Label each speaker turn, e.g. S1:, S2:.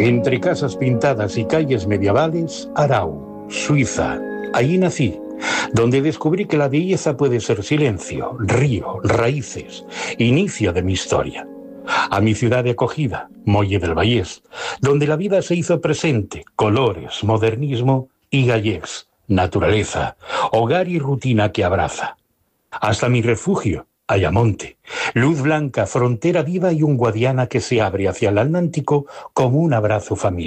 S1: Entre casas pintadas y calles medievales, Arau, Suiza. Allí nací, donde descubrí que la belleza puede ser silencio, río, raíces, inicio de mi historia. A mi ciudad de acogida, Molle del Vallès, donde la vida se hizo presente, colores, modernismo y gallecs, naturaleza, hogar y rutina que abraza. Hasta mi refugio, Ayamonte, luz blanca, frontera viva y un Guadiana que se abre hacia el Atlántico como un abrazo familiar.